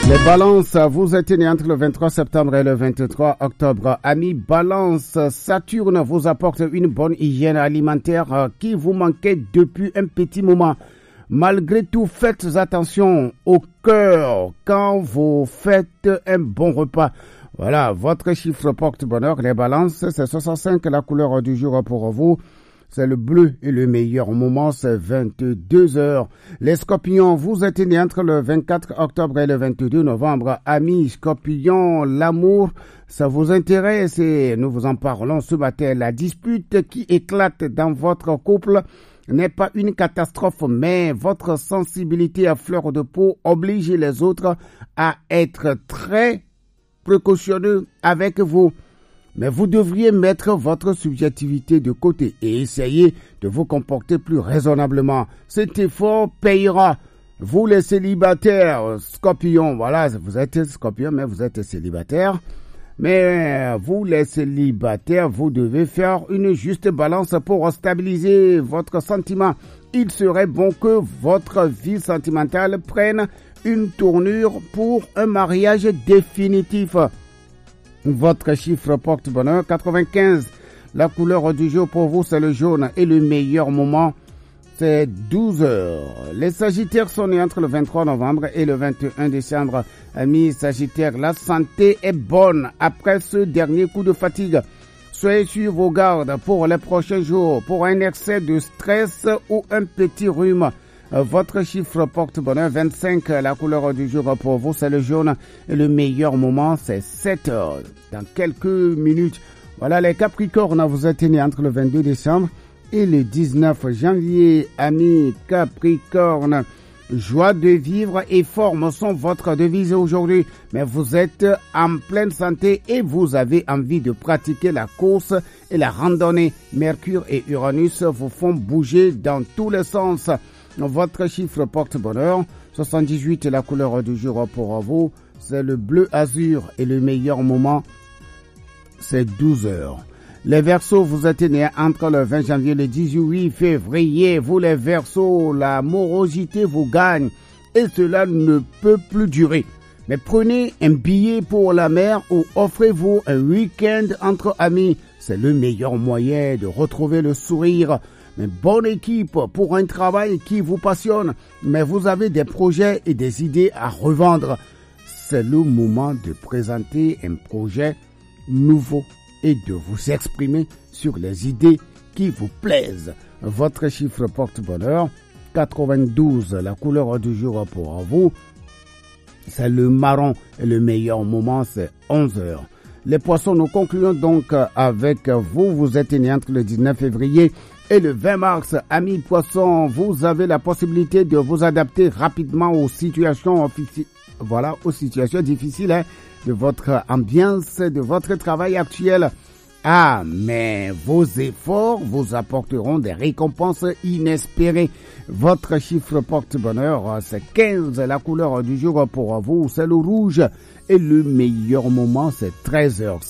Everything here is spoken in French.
Les balances, vous êtes nés entre le 23 septembre et le 23 octobre. Amis balance, Saturne vous apporte une bonne hygiène alimentaire qui vous manquait depuis un petit moment. Malgré tout, faites attention au cœur quand vous faites un bon repas. Voilà, votre chiffre porte-bonheur, les balances, c'est 65, la couleur du jour pour vous. C'est le bleu et le meilleur moment, c'est 22 heures. Les scorpions, vous êtes nés entre le 24 octobre et le 22 novembre. Amis scorpions, l'amour, ça vous intéresse et nous vous en parlons ce matin. La dispute qui éclate dans votre couple n'est pas une catastrophe, mais votre sensibilité à fleur de peau oblige les autres à être très précautionneux avec vous. Mais vous devriez mettre votre subjectivité de côté et essayer de vous comporter plus raisonnablement. Cet effort payera. Vous les célibataires, scorpions, voilà, vous êtes scorpion, mais vous êtes célibataire. Mais vous les célibataires, vous devez faire une juste balance pour stabiliser votre sentiment. Il serait bon que votre vie sentimentale prenne une tournure pour un mariage définitif. Votre chiffre porte-bonheur, 95. La couleur du jour pour vous, c'est le jaune. Et le meilleur moment, c'est 12 heures. Les Sagittaires sont nés entre le 23 novembre et le 21 décembre. Amis Sagittaires, la santé est bonne après ce dernier coup de fatigue. Soyez sur vos gardes pour les prochains jours, pour un excès de stress ou un petit rhume. Votre chiffre porte-bonheur, 25, la couleur du jour pour vous, c'est le jaune. Et le meilleur moment, c'est 7 heures. Dans quelques minutes, voilà les Capricornes, vous êtes nés entre le 22 décembre et le 19 janvier. Amis Capricornes, joie de vivre et forme sont votre devise aujourd'hui. Mais vous êtes en pleine santé et vous avez envie de pratiquer la course et la randonnée. Mercure et Uranus vous font bouger dans tous les sens. Votre chiffre porte-bonheur, 78, la couleur du jour pour vous, c'est le bleu azur et le meilleur moment, c'est 12 heures. Les Verseaux, vous êtes nés entre le 20 janvier et le 18 février. Vous les Verseaux, la morosité vous gagne et cela ne peut plus durer. Mais prenez un billet pour la mer ou offrez-vous un week-end entre amis. C'est le meilleur moyen de retrouver le sourire. Mais bonne équipe pour un travail qui vous passionne, mais vous avez des projets et des idées à revendre. C'est le moment de présenter un projet nouveau et de vous exprimer sur les idées qui vous plaisent. Votre chiffre porte-bonheur, 92, la couleur du jour pour vous, c'est le marron et le meilleur moment, c'est 11 heures. Les poissons, nous concluons donc avec vous. Vous êtes nés entre le 19 février et le 20 mars. Amis poissons, vous avez la possibilité de vous adapter rapidement aux situations aux situations difficiles de votre ambiance, de votre travail actuel. Ah, mais vos efforts vous apporteront des récompenses inespérées. Votre chiffre porte-bonheur, c'est 15. La couleur du jour pour vous, c'est le rouge. Et le meilleur moment, c'est 13 heures.